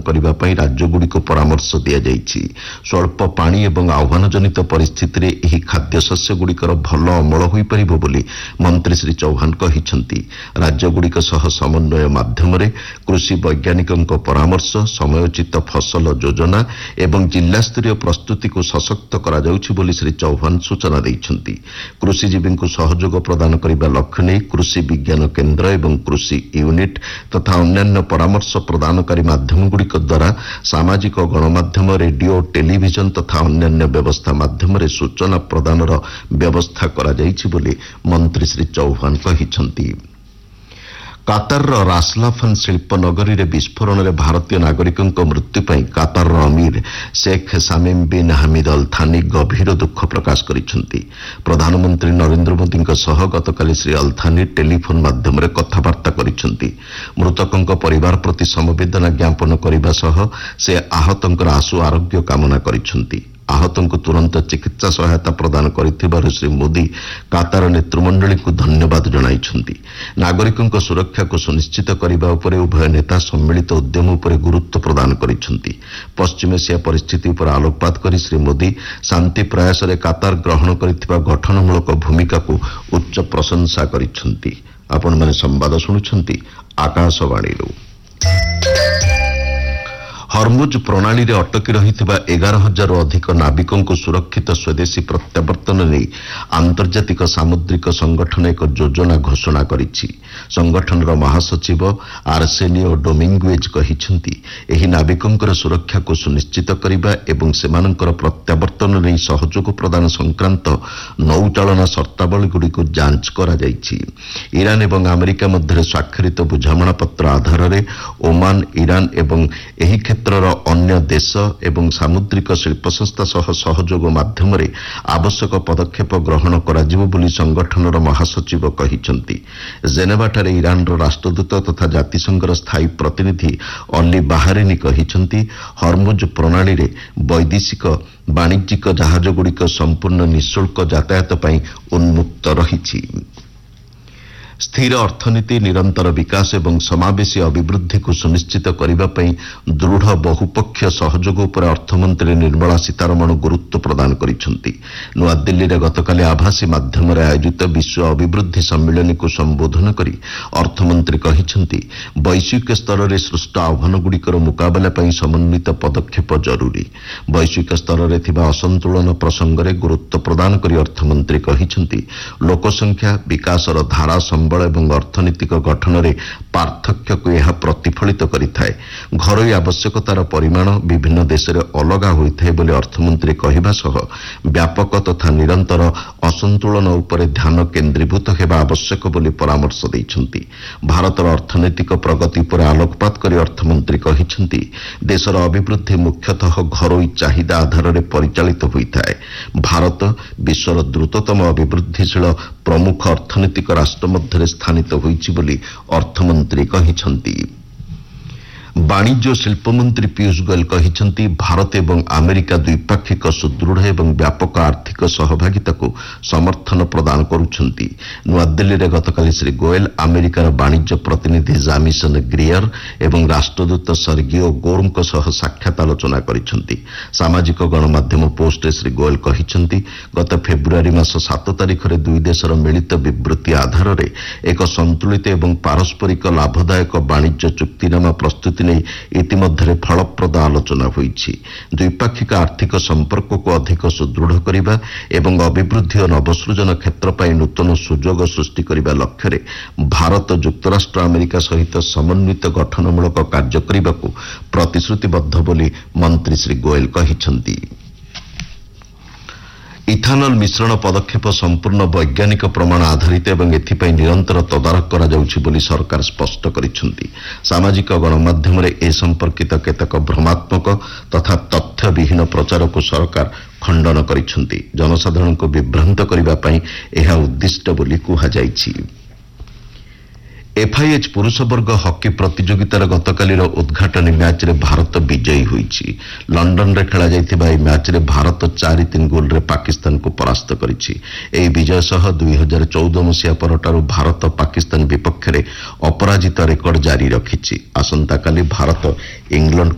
କରିବା ପାଇଁ ରାଜ୍ୟଗୁଡ଼ିକୁ ପରାମର୍ଶ ଦିଆଯାଇଛି। ସ୍ୱଳ୍ପ ପାଣି ଏବଂ ଆହ୍ୱାନଜନିତ ପରିସ୍ଥିତିରେ ଏହି ଖାଦ୍ୟଶସ୍ୟଗୁଡ଼ିକର ଭଲ ଅମଳ ହୋଇପାରିବ ବୋଲି ମନ୍ତ୍ରୀ ଶ୍ରୀ ଚୌହାନ କହିଛନ୍ତି। ରାଜ୍ୟଗୁଡ଼ିକ ସହ ସମନ୍ୱୟ ମାଧ୍ୟମରେ କୃଷି ବୈଜ୍ଞାନିକଙ୍କ ପରାମର୍ଶ, ସମୟୋଚିତ ଫସଲ ଯୋଜନା ଏବଂ ଜିଲ୍ଲାସ୍ତରୀୟ ପ୍ରସ୍ତୁତିକୁ ସଶକ୍ତ କରାଯାଉଛି ବୋଲି ଶ୍ରୀ ଚୌହାନ ସୂଚନା ଦେଇଛନ୍ତି। କୃଷିଜୀବୀଙ୍କୁ ସହଯୋଗ ପ୍ରଦାନ କରିବା ଲକ୍ଷ୍ୟ ନେଇ କୃଷି ବିଜ୍ଞାନ କେନ୍ଦ୍ର ଏବଂ କୃଷି ୟୁନିଟ୍ ତଥା ଅନ୍ୟାନ୍ୟ ପରାମର୍ଶ ପ୍ରଦାନକାରୀ ମାଧ୍ୟମଗୁଡ଼ିକ ଦ୍ୱାରା ସାମାଜିକ ଗଣମାଧ୍ୟମ, ରେଡିଓ, ଟେଲିଭିଜନ ତଥା ଅନ୍ୟାନ୍ୟ ବ୍ୟବସ୍ଥା ମାଧ୍ୟମରେ ସୂଚନା ପ୍ରଦାନର ବ୍ୟବସ୍ଥା କରାଯାଇଛି ବୋଲି ମନ୍ତ୍ରୀ ଶ୍ରୀ ଚୌହାନ କହିଛନ୍ତି। କାତାରର ରାସଲାଫାନ୍ ଶିଳ୍ପ ନଗରୀରେ ବିସ୍ଫୋରଣରେ ଭାରତୀୟ ନାଗରିକଙ୍କ ମୃତ୍ୟୁ ପାଇଁ କାତାରର ଅମିର Sheikh ସାମିମ୍ bin Hamid Al Thani ଗଭୀର ଦୁଃଖ ପ୍ରକାଶ କରିଛନ୍ତି। ପ୍ରଧାନମନ୍ତ୍ରୀ ନରେନ୍ଦ୍ର ମୋଦିଙ୍କ ସହ ଗତକାଲି ଶ୍ରୀ ଅଲ୍ ଥାନି ଟେଲିଫୋନ୍ ମାଧ୍ୟମରେ କଥାବାର୍ତ୍ତା କରିଛନ୍ତି। ମୃତକଙ୍କ ପରିବାର ପ୍ରତି ସମବେଦନା ଜ୍ଞାପନ କରିବା ସହ ସେ ଆହତଙ୍କର ଆଶୁ ଆରୋଗ୍ୟ କାମନା କରିଛନ୍ତି। ଆହତଙ୍କୁ ତୁରନ୍ତ ଚିକିତ୍ସା ସହାୟତା ପ୍ରଦାନ କରିଥିବାରୁ ଶ୍ରୀ ମୋଦି କାତାର ନେତୃମଣ୍ଡଳୀଙ୍କୁ ଧନ୍ୟବାଦ ଜଣାଇଛନ୍ତି। ନାଗରିକଙ୍କ ସୁରକ୍ଷାକୁ ସୁନିଶ୍ଚିତ କରିବା ଉପରେ ଉଭୟ ନେତା ସମ୍ମିଳିତ ଉଦ୍ୟମ ଉପରେ ଗୁରୁତ୍ୱ ପ୍ରଦାନ କରିଛନ୍ତି। ପଶ୍ଚିମ ଏସିଆ ପରିସ୍ଥିତି ଉପରେ ଆଲୋକପାତ କରି ଶ୍ରୀ ମୋଦି ଶାନ୍ତି ପ୍ରୟାସରେ କାତାର ଗ୍ରହଣ କରିଥିବା ଗଠନମୂଳକ ଭୂମିକାକୁ ଉଚ୍ଚ ପ୍ରଶଂସା କରିଛନ୍ତି। ଆପଣମାନେ ସମ୍ବାଦ ଶୁଣୁଛନ୍ତି ଆକାଶବାଣୀରୁ। ହର୍ମୁଜ ପ୍ରଣାଳୀରେ ଅଟକି ରହିଥିବା 11,000ରୁ ଅଧିକ ନାବିକଙ୍କୁ ସୁରକ୍ଷିତ ସ୍ୱଦେଶୀ ପ୍ରତ୍ୟାବର୍ତ୍ତନ ନେଇ ଆନ୍ତର୍ଜାତିକ ସାମୁଦ୍ରିକ ସଂଗଠନ ଏକ ଯୋଜନା ଘୋଷଣା କରିଛି। ସଂଗଠନର ମହାସଚିବ ଆର୍ସେନିଓ ଡୋମିଙ୍ଗୁଏଜ୍ କହିଛନ୍ତି, ଏହି ନାବିକଙ୍କର ସୁରକ୍ଷାକୁ ସୁନିଶ୍ଚିତ କରିବା ଏବଂ ସେମାନଙ୍କର ପ୍ରତ୍ୟାବର୍ତ୍ତନ ନେଇ ସହଯୋଗ ପ୍ରଦାନ ସଂକ୍ରାନ୍ତ ନୌଚାଳନା ସର୍ତ୍ତାବଳୀଗୁଡ଼ିକୁ ଯାଞ୍ଚ କରାଯାଇଛି। ଇରାନ ଏବଂ ଆମେରିକା ମଧ୍ୟରେ ସ୍ୱାକ୍ଷରିତ ବୁଝାମଣାପତ୍ର ଆଧାରରେ ଓମାନ, ଇରାନ ଏବଂ ଏହି କ୍ଷେତ୍ରର ଅନ୍ୟ ଦେଶ ଏବଂ ସାମୁଦ୍ରିକ ଶିଳ୍ପ ସଂସ୍ଥା ସହ ସହଯୋଗ ମାଧ୍ୟମରେ ଆବଶ୍ୟକ ପଦକ୍ଷେପ ଗ୍ରହଣ କରାଯିବ ବୋଲି ସଂଗଠନର ମହାସଚିବ କହିଛନ୍ତି। ଜେନେଭାଠାରେ ଇରାନର ରାଷ୍ଟ୍ରଦୂତ ତଥା ଜାତିସଂଘର ସ୍ଥାୟୀ ପ୍ରତିନିଧି ଅଲି ବାହାରିନି କହିଛନ୍ତି, ହର୍ମୁଜ ପ୍ରଣାଳୀରେ ବୈଦେଶିକ ବାଣିଜ୍ୟିକ ଜାହାଜଗୁଡ଼ିକ ସମ୍ପୂର୍ଣ୍ଣ ନିଃଶୁଳ୍କ ଯାତାୟାତ ପାଇଁ ଉନ୍ମୁକ୍ତ ରହିଛି। ସ୍ଥିର ଅର୍ଥନୀତି, ନିରନ୍ତର ବିକାଶ ଏବଂ ସମାବେଶୀ ଅଭିବୃଦ୍ଧିକୁ ସୁନିଶ୍ଚିତ କରିବା ପାଇଁ ଦୃଢ଼ ବହୁପକ୍ଷୀୟ ସହଯୋଗ ଉପରେ ଅର୍ଥମନ୍ତ୍ରୀ ନିର୍ମଳା ସୀତାରମଣ ଗୁରୁତ୍ୱ ପ୍ରଦାନ କରିଛନ୍ତି। ନୂଆଦିଲ୍ଲୀରେ ଗତକାଲି ଆଭାସୀ ମାଧ୍ୟମରେ ଆୟୋଜିତ ବିଶ୍ୱ ଅଭିବୃଦ୍ଧି ସମ୍ମିଳନୀକୁ ସମ୍ବୋଧନ କରି ଅର୍ଥମନ୍ତ୍ରୀ କହିଛନ୍ତି, ବୈଶ୍ୱିକ ସ୍ତରରେ ସୃଷ୍ଟ ଆହ୍ୱାନଗୁଡ଼ିକର ମୁକାବିଲା ପାଇଁ ସମନ୍ୱିତ ପଦକ୍ଷେପ ଜରୁରୀ। ବୈଶ୍ୱିକ ସ୍ତରରେ ଥିବା ଅସନ୍ତୁଳନ ପ୍ରସଙ୍ଗରେ ଗୁରୁତ୍ୱ ପ୍ରଦାନ କରି ଅର୍ଥମନ୍ତ୍ରୀ କହିଛନ୍ତି, ଲୋକସଂଖ୍ୟା, ବିକାଶର ଧାରା, ସମ୍ବଳ ଏବଂ ଅର୍ଥନୈତିକ ଗଠନରେ ପାର୍ଥକ୍ୟକୁ ଏହା ପ୍ରତିଫଳିତ କରିଥାଏ। ଘରୋଇ ଆବଶ୍ୟକତାର ପରିମାଣ ବିଭିନ୍ନ ଦେଶରେ ଅଲଗା ହୋଇଥାଏ ବୋଲି ଅର୍ଥମନ୍ତ୍ରୀ କହିବା ସହ ବ୍ୟାପକ ତଥା ନିରନ୍ତର ଅସନ୍ତୁଳନ ଉପରେ ଧ୍ୟାନ କେନ୍ଦ୍ରୀଭୂତ ହେବା ଆବଶ୍ୟକ ବୋଲି ପରାମର୍ଶ ଦେଇଛନ୍ତି। ଭାରତର ଅର୍ଥନୈତିକ ପ୍ରଗତି ଉପରେ ଆଲୋକପାତ କରି ଅର୍ଥମନ୍ତ୍ରୀ କହିଛନ୍ତି, ଦେଶର ଅଭିବୃଦ୍ଧି ମୁଖ୍ୟତଃ ଘରୋଇ ଚାହିଦା ଆଧାରରେ ପରିଚାଳିତ ହୋଇଥାଏ। ଭାରତ ବିଶ୍ୱର ଦ୍ରୁତତମ ଅଭିବୃଦ୍ଧିଶୀଳ ପ୍ରମୁଖ ଅର୍ଥନୈତିକ ରାଷ୍ଟ୍ର ମଧ୍ୟରେ ସ୍ଥାନିତ ହୋଇଛି ବୋଲି ଅର୍ଥମନ୍ତ୍ରୀ କହିଛନ୍ତି। ବାଣିଜ୍ୟ ଓ ଶିଳ୍ପମନ୍ତ୍ରୀ ପୀୟୁଷ ଗୋୟଲ କହିଛନ୍ତି, ଭାରତ ଏବଂ ଆମେରିକା ଦ୍ୱିପାକ୍ଷିକ ସୁଦୃଢ଼ ଏବଂ ବ୍ୟାପକ ଆର୍ଥିକ ସହଭାଗିତାକୁ ସମର୍ଥନ ପ୍ରଦାନ କରୁଛନ୍ତି। ନୂଆଦିଲ୍ଲୀରେ ଗତକାଲି ଶ୍ରୀ ଗୋୟଲ ଆମେରିକାର ବାଣିଜ୍ୟ ପ୍ରତିନିଧି ଜାମିସନ ଗ୍ରିୟର ଏବଂ ରାଷ୍ଟ୍ରଦୂତ ସର୍ଗିଓ ଗୋରଙ୍କ ସହ ସାକ୍ଷାତ ଆଲୋଚନା କରିଛନ୍ତି। ସାମାଜିକ ଗଣମାଧ୍ୟମ ପୋଷ୍ଟରେ ଶ୍ରୀ ଗୋୟଲ କହିଛନ୍ତି, ଗତ ଫେବୃଆରୀ ମାସ 7 ତାରିଖରେ ଦୁଇ ଦେଶର ମିଳିତ ବିବୃତ୍ତି ଆଧାରରେ ଏକ ସନ୍ତୁଳିତ ଏବଂ ପାରସ୍ପରିକ ଲାଭଦାୟକ ବାଣିଜ୍ୟ ଚୁକ୍ତିନାମା ପ୍ରସ୍ତୁତି ନେଇ ଇତିମଧ୍ୟରେ ଫଳପ୍ରଦ ଆଲୋଚନା ହୋଇଛି। ଦ୍ୱିପାକ୍ଷିକ ଆର୍ଥିକ ସମ୍ପର୍କକୁ ଅଧିକ ସୁଦୃଢ଼ କରିବା ଏବଂ ଅଭିବୃଦ୍ଧି ଓ ନବସୃଜନ କ୍ଷେତ୍ର ପାଇଁ ନୂତନ ସୁଯୋଗ ସୃଷ୍ଟି କରିବା ଲକ୍ଷ୍ୟରେ ଭାରତ ଯୁକ୍ତରାଷ୍ଟ୍ର ଆମେରିକା ସହିତ ସମନ୍ୱିତ ଗଠନମୂଳକ କାର୍ଯ୍ୟ କରିବାକୁ ପ୍ରତିଶ୍ରୁତିବଦ୍ଧ ବୋଲି ମନ୍ତ୍ରୀ ଶ୍ରୀ ଗୋୟଲ କହିଛନ୍ତି। ଇଥାନଲ ମିଶ୍ରଣ ପଦକ୍ଷେପ ସମ୍ପୂର୍ଣ୍ଣ ବୈଜ୍ଞାନିକ ପ୍ରମାଣ ଆଧାରିତ ଏବଂ ଏଥିପାଇଁ ନିରନ୍ତର ତଦାରଖ କରାଯାଉଛି ବୋଲି ସରକାର ସ୍ପଷ୍ଟ କରିଛନ୍ତି। ସାମାଜିକ ଗଣମାଧ୍ୟମରେ ଏ ସମ୍ପର୍କିତ କେତେକ ଭ୍ରମାତ୍ମକ ତଥା ତଥ୍ୟବିହୀନ ପ୍ରଚାରକୁ ସରକାର ଖଣ୍ଡନ କରିଛନ୍ତି। ଜନସାଧାରଣଙ୍କୁ ବିଭ୍ରାନ୍ତ କରିବା ପାଇଁ ଏହା ଉଦ୍ଦିଷ୍ଟ ବୋଲି କୁହାଯାଇଛି। ଏଫ୍ଆଇଏଚ୍ ପୁରୁଷ ବର୍ଗ ହକି ପ୍ରତିଯୋଗିତାର ଗତକାଲିର ଉଦ୍ଘାଟନୀ ମ୍ୟାଚ୍ରେ ଭାରତ ବିଜୟୀ ହୋଇଛି। ଲଣ୍ଡନରେ ଖେଳାଯାଇଥିବା ଏହି ମ୍ୟାଚ୍ରେ ଭାରତ 4-3 ଗୋଲ୍ରେ ପାକିସ୍ତାନକୁ ପରାସ୍ତ କରିଛି। ଏହି ବିଜୟ ସହ 2014 ମସିହା ପରଠାରୁ ଭାରତ ପାକିସ୍ତାନ ବିପକ୍ଷରେ ଅପରାଜିତ ରେକର୍ଡ ଜାରି ରଖିଛି। ଆସନ୍ତାକାଲି ଭାରତ ଇଂଲଣ୍ଡ